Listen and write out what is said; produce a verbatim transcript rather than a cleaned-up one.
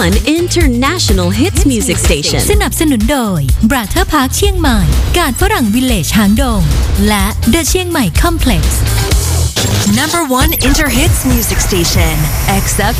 one international hits music station สนับสนุนโดย Brother Park เชียงใหม่การฝรั่ง Village หางดงและ The เชียงใหม่ Complex Number one Inter Hits Music Station X F